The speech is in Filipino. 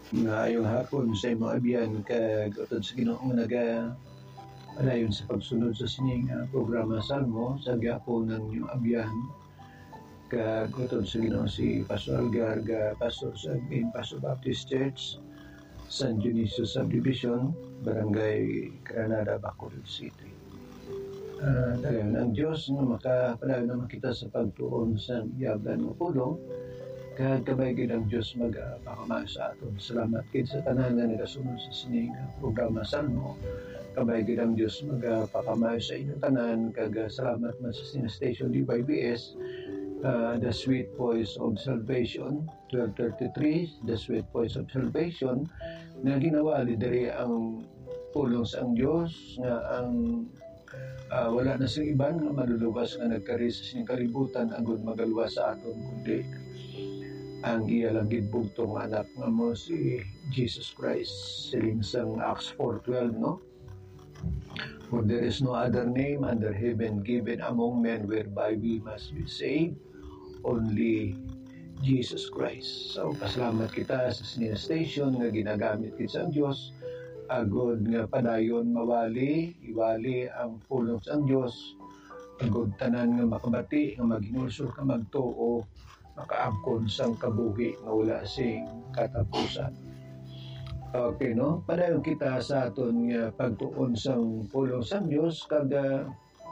Ngayong hapon sa imong abyan kag utod sa Ginoo nga padayon sa pagsunod sa sining programa Salmo sa gyapon ng inyong abyan kag utod sa Ginoo si Pastor Algar pastor sa Main Pastor Baptist Church San Dionisio Subdivision, Barangay Granada, Bacolod City. Dayon ang Dios nga makapadayon naman kita sa pagtuon sa yaban ng pulong kag kabay gid ang Dios magpakamayo sa aton. Salamat gid sa tanan nga nagasunod sa sining programa Salmo. Kabay gid ang Dios magpakamayo sa inyong tanan kag salamat man sa sining station DYBS, The Sweet Voice of Salvation 1233, The Sweet Voice of Salvation nga ginawa diri ang pulong sa ang Dios nga ang wala na sa iban nga maluluwas nga nagkari sa sining kalibutan angod magaluwas sa aton kundi ang iya lang gid bugtong anak nga mo si Jesus Christ. Siling sang Acts 4:12, no? For there is no other name under heaven given among men whereby we must be saved, only Jesus Christ. So pasalamat kita sa sining station nga ginagamit kit sa Dios agod nga padayon iwali ang pulong sa Dios agod tanan nga makabati nga maghinulsol ka magtuo makaangkon sang kabuhi nga wala sing katapusan. Okay, no? Padayon kita sa aton nga pagtuon sang pulong sa Dios kag